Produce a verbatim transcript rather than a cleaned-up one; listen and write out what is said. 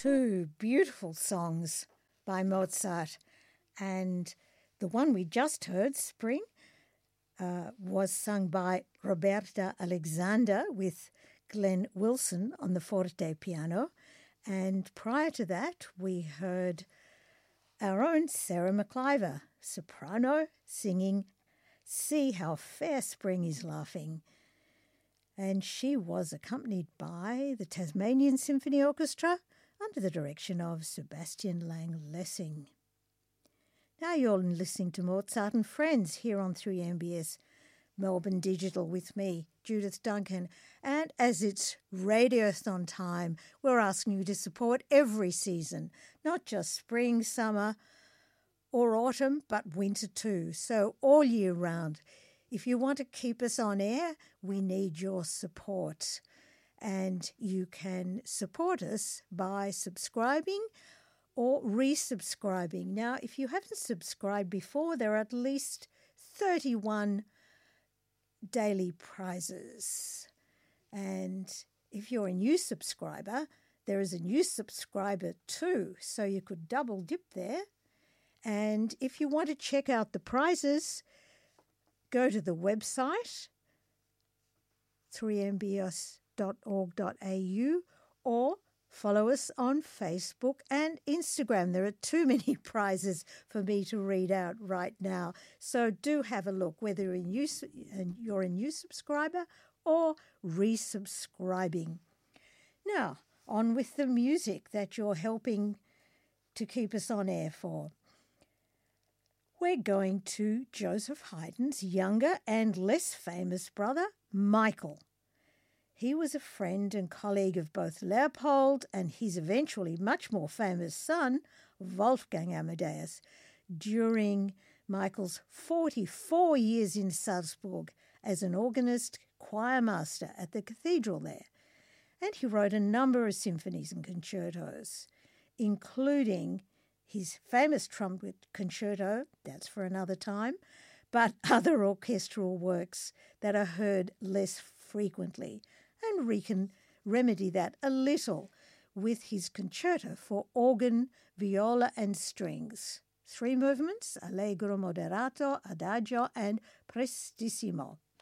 Two beautiful songs by Mozart, and the one we just heard, Spring, uh, was sung by Roberta Alexander with Glenn Wilson on the forte piano, and prior to that we heard our own Sarah McIver, soprano, singing See How Fair Spring is Laughing. And she was accompanied by the Tasmanian Symphony Orchestra under the direction of Sebastian Lang Lessing. Now you're listening to Mozart and Friends here on three M B S Melbourne Digital with me, Judith Duncan. And as it's Radiothon time, we're asking you to support every season, not just spring, summer or autumn, but winter too, so all year round. If you want to keep us on air, we need your support. And you can support us by subscribing or resubscribing. Now, if you haven't subscribed before, there are at least thirty-one daily prizes. And if you're a new subscriber, there is a new subscriber too, so you could double dip there. And if you want to check out the prizes, go to the website, three m b s dot org dot a u, or follow us on Facebook and Instagram. There are too many prizes for me to read out right now. So do have a look, whether you're a new, you're a new subscriber or resubscribing. Now, on with the music that you're helping to keep us on air for. We're going to Joseph Haydn's younger and less famous brother, Michael. He was a friend and colleague of both Leopold and his eventually much more famous son, Wolfgang Amadeus, during Michael's forty-four years in Salzburg as an organist, choir master at the cathedral there. And he wrote a number of symphonies and concertos, including his famous trumpet concerto, that's for another time, but other orchestral works that are heard less frequently. And we can remedy that a little with his concerto for organ, viola and strings. Three movements, Allegro, Moderato, Adagio and Prestissimo.